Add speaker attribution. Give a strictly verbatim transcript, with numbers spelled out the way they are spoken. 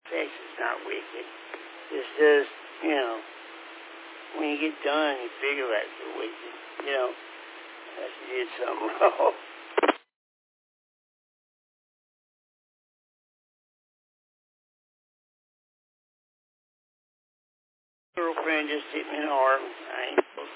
Speaker 1: Sex is not wicked. It's just, you know, when you get done, you figure out you're wicked. You know, unless you did something wrong. Girlfriend just hit me in the arm. I ain't